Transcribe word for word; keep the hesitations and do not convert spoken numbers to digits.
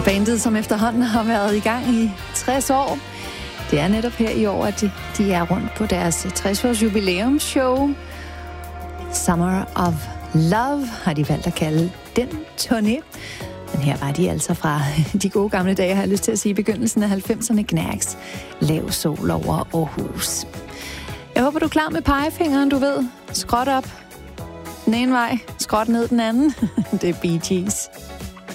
Bandet, som efterhånden har været i gang i tres år. Det er netop her i år, at de, de er rundt på deres tres-års jubilæumsshow. Summer of Love har de valgt at kalde den turné. Men her var de altså fra de gode gamle dage, har jeg lyst til at sige, begyndelsen af halvfemserne. Knacks, Lav sol over Aarhus. Jeg håber, du er klar med pegefingeren, du ved. Skråt op den ene vej, skråt ned den anden. Det er Bee Gees.